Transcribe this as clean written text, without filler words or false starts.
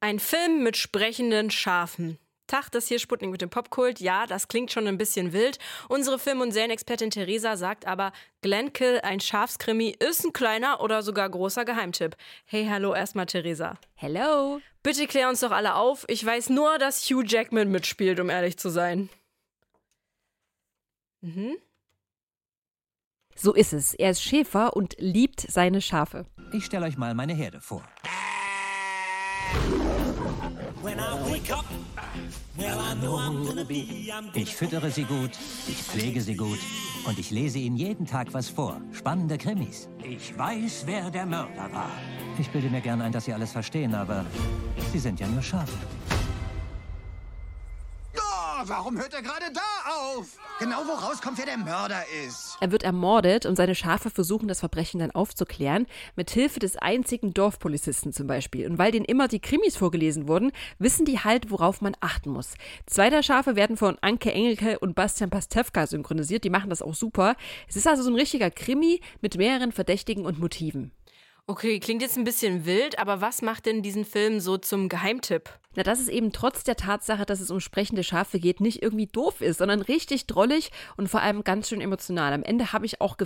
Ein Film mit sprechenden Schafen. Tag, das hier Sputnik mit dem Popkult. Ja, das klingt schon ein bisschen wild. Unsere Film- und Serienexpertin Theresa sagt aber, Glenkill, ein Schafskrimi, ist ein kleiner oder sogar großer Geheimtipp. Hey, hallo erstmal Theresa. Hello. Bitte klär uns doch alle auf. Ich weiß nur, dass Hugh Jackman mitspielt, um ehrlich zu sein. So ist es. Er ist Schäfer und liebt seine Schafe. Ich stelle euch mal meine Herde vor. Ich füttere sie gut, ich pflege sie gut und ich lese ihnen jeden Tag was vor. Spannende Krimis. Ich weiß, wer der Mörder war. Ich bilde mir gern ein, dass sie alles verstehen, aber sie sind ja nur Schafe. Warum hört er gerade da auf? Genau wo rauskommt, wer der Mörder ist. Er wird ermordet und seine Schafe versuchen, das Verbrechen dann aufzuklären, mit Hilfe des einzigen Dorfpolizisten zum Beispiel. Und weil denen immer die Krimis vorgelesen wurden, wissen die halt, worauf man achten muss. Zwei der Schafe werden von Anke Engelke und Bastian Pastewka synchronisiert, die machen das auch super. Es ist also so ein richtiger Krimi mit mehreren Verdächtigen und Motiven. Okay, klingt jetzt ein bisschen wild, aber was macht denn diesen Film so zum Geheimtipp? Na, dass es eben trotz der Tatsache, dass es um sprechende Schafe geht, nicht irgendwie doof ist, sondern richtig drollig und vor allem ganz schön emotional. Am Ende habe ich auch